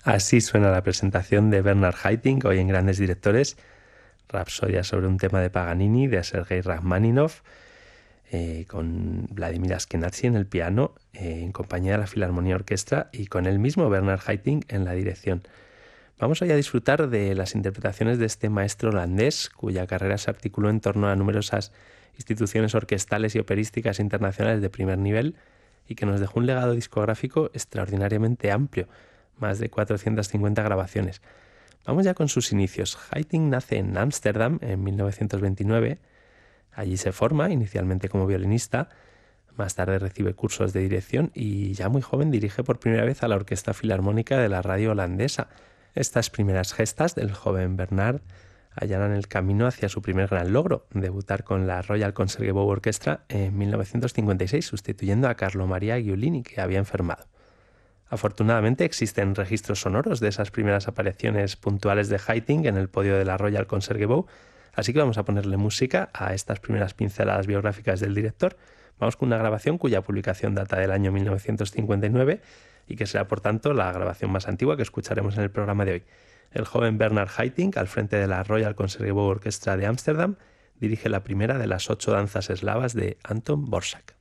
Así suena la presentación de Bernard Haitink hoy en Grandes Directores, Rapsodia sobre un tema de Paganini de Sergei Rachmaninoff, con Vladimir Ashkenazy en el piano, en compañía de la Filarmonía Orquestra y con el mismo Bernard Haitink en la dirección. Vamos hoy a disfrutar de las interpretaciones de este maestro holandés, cuya carrera se articuló en torno a numerosas instituciones orquestales y operísticas internacionales de primer nivel y que nos dejó un legado discográfico extraordinariamente amplio, más de 450 grabaciones. Vamos ya con sus inicios. Haitink nace en Ámsterdam en 1929. Allí se forma, inicialmente como violinista, más tarde recibe cursos de dirección y ya muy joven dirige por primera vez a la Orquesta Filarmónica de la radio holandesa. Estas primeras gestas del joven Bernard allanan el camino hacia su primer gran logro, debutar con la Royal Concertgebouw Orchestra en 1956, sustituyendo a Carlo Maria Giulini, que había enfermado. Afortunadamente existen registros sonoros de esas primeras apariciones puntuales de Haitink en el podio de la Royal Concertgebouw, así que vamos a ponerle música a estas primeras pinceladas biográficas del director. Vamos con una grabación cuya publicación data del año 1959 y que será por tanto la grabación más antigua que escucharemos en el programa de hoy. El joven Bernard Haitink, al frente de la Royal Concertgebouw Orchestra de Ámsterdam, dirige la primera de las 8 danzas eslavas de Anton Dvořák.